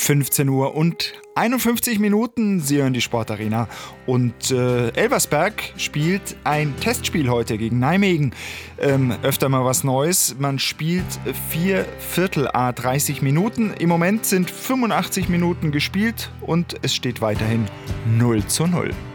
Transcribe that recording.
15 Uhr und 51 Minuten. Sie hören die Sportarena. Und Elversberg spielt ein Testspiel heute gegen Nijmegen. Öfter mal was Neues. Man spielt 4 Viertel à 30 Minuten. Im Moment sind 85 Minuten gespielt und es steht weiterhin 0:0.